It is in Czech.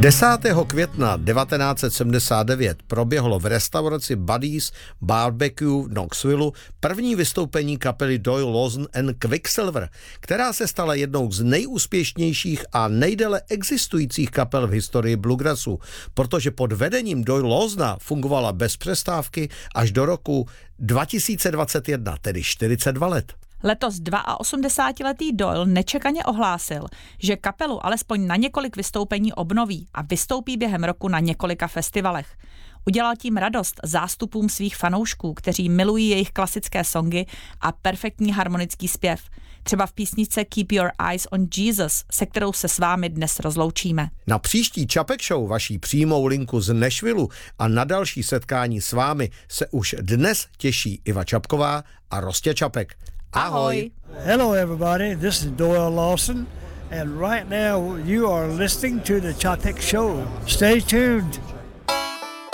10. května 1979 proběhlo v restauraci Buddy's Barbecue v Knoxville první vystoupení kapely Doyle Lawson and Quicksilver, která se stala jednou z nejúspěšnějších a nejdéle existujících kapel v historii bluegrassu, protože pod vedením Doyle Lawsona fungovala bez přestávky až do roku 2021, tedy 42 let. Letos 82letý Doyle nečekaně ohlásil, že kapelu alespoň na několik vystoupení obnoví a vystoupí během roku na několika festivalech. Udělal tím radost zástupům svých fanoušků, kteří milují jejich klasické songy a perfektní harmonický zpěv. Třeba v písničce Keep Your Eyes on Jesus, se kterou se s vámi dnes rozloučíme. Na příští Čapek Show, vaší přímou linku z Nashville, a na další setkání s vámi se už dnes těší Iva Čapková a Rostě Čapek. Ahoj. Hello everybody, this is Doyle Lawson and right now you are listening to the Chapek Show. Stay tuned.